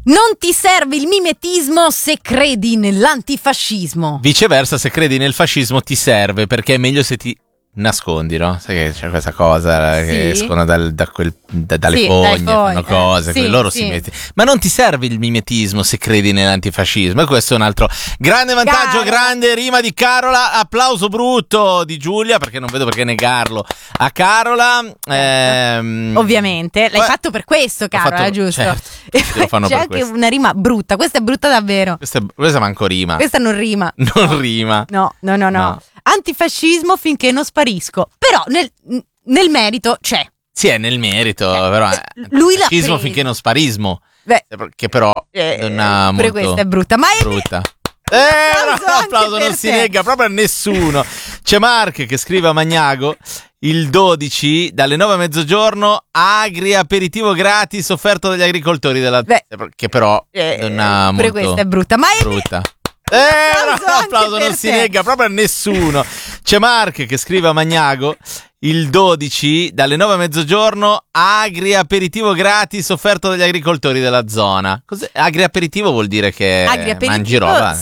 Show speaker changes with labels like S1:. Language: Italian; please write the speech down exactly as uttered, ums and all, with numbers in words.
S1: Non ti serve il mimetismo se credi nell'antifascismo.
S2: Viceversa, se credi nel fascismo ti serve, perché è meglio se ti nascondi, no? Sai che c'è questa cosa
S1: Sì.
S2: che escono dal, da quel, da, dalle
S1: Sì,
S2: fogne,
S1: dai foglie,
S2: fanno cose,
S1: eh,
S2: que-
S1: sì,
S2: loro
S1: sì.
S2: si mettono. Ma non ti serve il mimetismo se credi nell'antifascismo, e questo è un altro grande vantaggio,
S1: Caro.
S2: grande rima di Carola, applauso brutto di Giulia, perché non vedo perché negarlo a Carola. Ehm,
S1: Ovviamente, l'hai
S2: Beh,
S1: fatto per questo,
S2: l'ho
S1: Carola,
S2: fatto-
S1: giusto?
S2: certo,
S1: E
S2: lo fanno
S1: c'è
S2: per
S1: anche
S2: questo.
S1: una rima brutta, questa è brutta davvero.
S2: Questa, è- questa manco rima.
S1: Questa non rima.
S2: Non rima.
S1: No, no, no, no.
S2: No.
S1: Antifascismo finché non sparisco. Però nel, nel merito c'è.
S2: Sì, è nel merito, però è
S1: lui l'ha
S2: fascismo
S1: preso.
S2: finché non sparismo.
S1: Beh,
S2: Che però
S1: eh,
S2: è una
S1: pure
S2: molto
S1: questa è brutta. Ma è
S2: brutta. Eh,
S1: applauso
S2: un
S1: anche
S2: applauso
S1: per
S2: non si
S1: te.
S2: nega proprio a nessuno. C'è Mark che scrive a Magnago: il dodici dalle nove a mezzogiorno agri aperitivo gratis offerto dagli agricoltori della
S1: Beh,
S2: che però
S1: eh,
S2: è una
S1: pure
S2: molto
S1: questa è brutta. Ma è
S2: brutta. Eh,
S1: applauso
S2: un
S1: anche
S2: applauso
S1: per
S2: non si
S1: te.
S2: nega proprio a nessuno. C'è Mark che scrive a Magnago: il dodici dalle nove a mezzogiorno agri aperitivo gratis offerto dagli agricoltori della zona. Cos'è? Agri aperitivo vuol dire che
S1: Agri aperitivo
S2: mangi roba.